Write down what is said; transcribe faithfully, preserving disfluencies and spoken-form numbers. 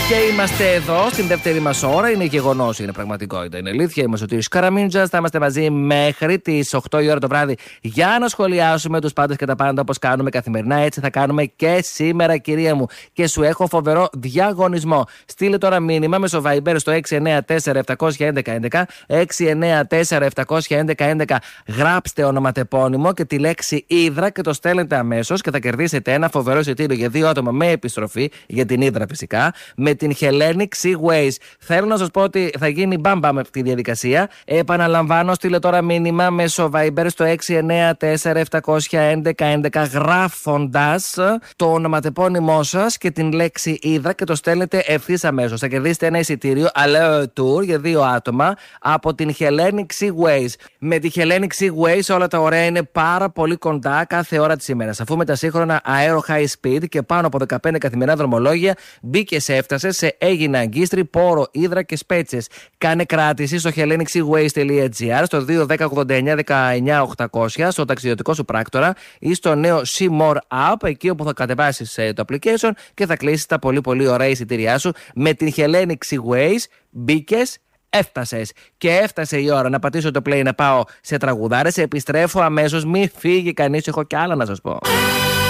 Και είμαστε εδώ στην δεύτερη μας ώρα. Είναι γεγονός, είναι πραγματικότητα, είναι αλήθεια. Είμαι ο Σωτήρης Καραμίντζας. Θα είμαστε μαζί μέχρι τις οκτώ η ώρα το βράδυ για να σχολιάσουμε τους πάντες και τα πάντα όπως κάνουμε καθημερινά. Έτσι θα κάνουμε και σήμερα, κυρία μου. Και σου έχω φοβερό διαγωνισμό. Στείλε τώρα μήνυμα μέσω Viber στο έξι εννιά τέσσερα επτά ένα ένα ένα έξι εννιά τέσσερα επτά ένα ένα. Γράψτε ονοματεπώνυμο και τη λέξη Ύδρα και το στέλνετε αμέσως και θα κερδίσετε ένα φοβερό εισιτήριο για δύο άτομα με επιστροφή για την Ύδρα φυσικά. Με την Hellenic Seaways. Θέλω να σας πω ότι θα γίνει μπαμπα με αυτή τη διαδικασία. Επαναλαμβάνω, στείλε τώρα μήνυμα μέσω Viber στο έξι εννιά τέσσερα επτά ένα ένα γράφοντας το ονοματεπώνυμό σας και την λέξη Ύδρα και το στέλνετε ευθύς αμέσως. Θα κερδίσετε ένα εισιτήριο Alert Tour για δύο άτομα από την Hellenic Seaways. Με τη Hellenic Seaways όλα τα ωραία είναι πάρα πολύ κοντά κάθε ώρα της ημέρας. Αφού με τα σύγχρονα αέρο high speed και πάνω από δεκαπέντε καθημερινά δρομολόγια μπήκε σε έφτασε σε Έγινα Αγκίστρι, Πόρο, Ύδρα και Σπέτσες. Κάνε κράτηση στο hellenicseaways τελεία gr, στο δύο ένα μηδέν ογδόντα εννιά δεκαεννιά οκτακόσια, στο ταξιδιωτικό σου πράκτορα ή στο νέο See More App, εκεί όπου θα κατεβάσεις το application και θα κλείσεις τα πολύ πολύ ωραία εισιτήριά σου. Με την Hellenic Seaways μπήκες, έφτασες. Και έφτασε η ώρα να πατήσω το play να πάω σε τραγουδάρες. Επιστρέφω αμέσως, μη φύγει κανείς, έχω κι άλλα να σας πω.